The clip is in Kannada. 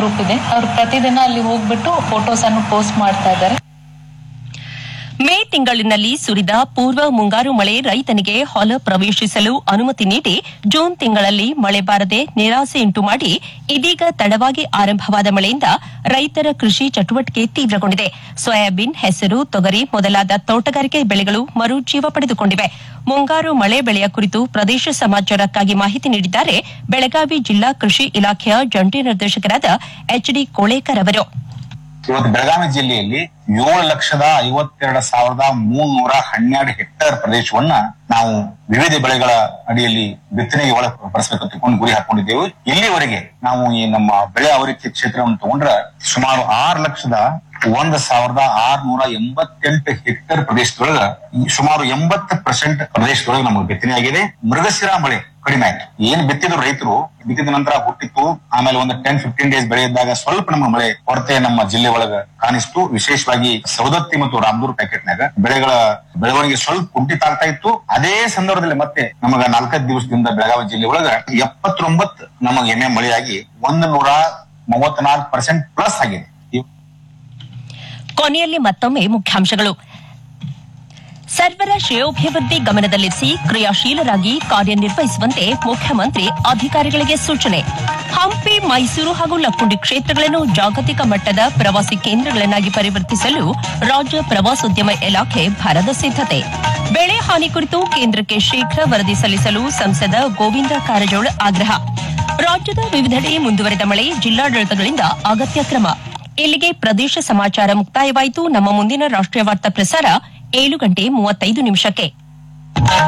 ಗ್ರೂಪ್ ಇದೆ. ಅವರು ಪ್ರತಿದಿನ ಅಲ್ಲಿ ಹೋಗ್ಬಿಟ್ಟು ಫೋಟೋಸ್ ಅನ್ನು ಪೋಸ್ಟ್ ಮಾಡ್ತಾ ಇದ್ದಾರೆ. ಮೇ ತಿಂಗಳಿನಲ್ಲಿ ಸುರಿದ ಪೂರ್ವ ಮುಂಗಾರು ಮಳೆ ರೈತನಿಗೆ ಹೊಲ ಪ್ರವೇಶಿಸಲು ಅನುಮತಿ ನೀಡಿ ಜೂನ್ ತಿಂಗಳಲ್ಲಿ ಮಳೆ ಬಾರದೆ ನಿರಾಸೆಯುಂಟು ಮಾಡಿ ಇದೀಗ ತಡವಾಗಿ ಆರಂಭವಾದ ಮಳೆಯಿಂದ ರೈತರ ಕೃಷಿ ಚಟುವಟಿಕೆ ತೀವ್ರಗೊಂಡಿದೆ. ಸೋಯಾಬೀನ್, ಹೆಸರು, ತೊಗರಿ ಮೊದಲಾದ ತೋಟಗಾರಿಕೆ ಬೆಳೆಗಳು ಮರುಜೀವ ಪಡೆದುಕೊಂಡಿವೆ. ಮುಂಗಾರು ಮಳೆ ಬೆಳೆಯ ಕುರಿತು ಪ್ರದೇಶ ಸಮಾಚಾರಕ್ಕಾಗಿ ಮಾಹಿತಿ ನೀಡಿದ್ದಾರೆ ಬೆಳಗಾವಿ ಜಿಲ್ಲಾ ಕೃಷಿ ಇಲಾಖೆಯ ಜಂಟಿ ನಿರ್ದೇಶಕರಾದ ಎಚ್ಡಿ ಕೋಳೇಕರ್ ಅವರು. ಇವತ್ತು ಬೆಳಗಾವಿ ಜಿಲ್ಲೆಯಲ್ಲಿ 7,52,312 ಹೆಕ್ಟೇರ್ ಪ್ರದೇಶವನ್ನ ನಾವು ವಿವಿಧ ಬೆಳೆಗಳ ಅಡಿಯಲ್ಲಿ ಬಿತ್ತನೆಗೆ ಒಳಪಡಿಸಬೇಕಂತ ಗುರಿ ಹಾಕೊಂಡಿದ್ದೇವೆ. ಇಲ್ಲಿವರೆಗೆ ನಾವು ಈ ನಮ್ಮ ಬೆಳೆ ಅವರಿಕೆ ಕ್ಷೇತ್ರವನ್ನು ತಗೊಂಡ್ರೆ ಸುಮಾರು 6,01,688 ಹೆಕ್ಟೇರ್ ಪ್ರದೇಶದೊಳಗ ಸುಮಾರು 80% ಪ್ರದೇಶದೊಳಗೆ ನಮಗೆ ಬಿತ್ತನೆ ಆಗಿದೆ. ಮೃಗಶಿರಾ ಮಳೆ ಕಡಿಮೆ ಆಯ್ತು. ಏನ್ ಬಿತ್ತಿದ್ರು ರೈತರು ಬಿತ್ತಿದ ನಂತರ ಹುಟ್ಟಿತ್ತು. ಆಮೇಲೆ ಒಂದು 10-15 ಡೇಸ್ ಬೆಳೆ ಇದ್ದಾಗ ಸ್ವಲ್ಪ ನಮ್ಮ ಮಳೆ ಕೊರತೆ ನಮ್ಮ ಜಿಲ್ಲೆ ಒಳಗ ಕಾಣಿಸ್ತು. ವಿಶೇಷವಾಗಿ ಸೌದತ್ತಿ ಮತ್ತು ರಾಮದೂರ್ ಪ್ಯಾಕೆಟ್ನಾಗ ಬೆಳೆಗಳ ಬೆಳವಣಿಗೆ ಸ್ವಲ್ಪ ಕುಂಠಿತ ಆಗ್ತಾ ಇತ್ತು. ಅದೇ ಸಂದರ್ಭದಲ್ಲಿ ಮತ್ತೆ ನಮಗ 4 ದಿವಸದಿಂದ ಬೆಳಗಾವಿ ಜಿಲ್ಲೆ ಒಳಗ 79 ನಮಗೆ ಎಮ್ಮೆ ಮಳೆಯಾಗಿ 134% ಪ್ಲಸ್ ಆಗಿದೆ. ಕೊನೆಯಲ್ಲಿ ಮತ್ತೊಮ್ಮೆ ಮುಖ್ಯಾಂಶಗಳು. ಸರ್ವರ ಶ್ರೇಯೋಭಿವೃದ್ಧಿ ಗಮನದಲ್ಲಿರಿಸಿ ಕ್ರಿಯಾಶೀಲರಾಗಿ ಕಾರ್ಯನಿರ್ವಹಿಸುವಂತೆ ಮುಖ್ಯಮಂತ್ರಿ ಅಧಿಕಾರಿಗಳಿಗೆ ಸೂಚನೆ. ಹಂಪಿ, ಮೈಸೂರು ಹಾಗೂ ಲಕ್ಕುಂಡಿ ಕ್ಷೇತ್ರಗಳನ್ನು ಜಾಗತಿಕ ಮಟ್ಟದ ಪ್ರವಾಸಿ ಕೇಂದ್ರಗಳನ್ನಾಗಿ ಪರಿವರ್ತಿಸಲು ರಾಜ್ಯ ಪ್ರವಾಸೋದ್ಯಮ ಇಲಾಖೆ ಭರದ ಸಿದ್ದತೆ. ಬೆಳೆ ಹಾನಿ ಕುರಿತು ಕೇಂದ್ರಕ್ಕೆ ಶೀಘ್ರ ವರದಿ ಸಲ್ಲಿಸಲು ಸಂಸದ ಗೋವಿಂದ ಕಾರಜೋಳ ಆಗ್ರಹ. ರಾಜ್ಯದ ವಿವಿಧೆಡೆ ಮುಂದುವರೆದ ಮಳೆ, ಜಿಲ್ಲಾಡಳಿತಗಳಿಂದ ಅಗತ್ಯ ಕ್ರಮ. ಇಲ್ಲಿಗೆ ಪ್ರದೇಶ ಸಮಾಚಾರ ಮುಕ್ತಾಯವಾಯಿತು. ನಮ್ಮ ಮುಂದಿನ ರಾಷ್ಟ್ರೀಯ ವಾರ್ತಾ ಪ್ರಸಾರ 7:35